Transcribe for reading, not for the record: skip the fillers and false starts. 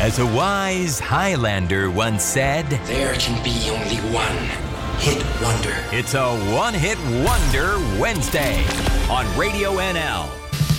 As a wise Highlander once said, there can be only one hit wonder. It's a one-hit wonder Wednesday on Radio NL.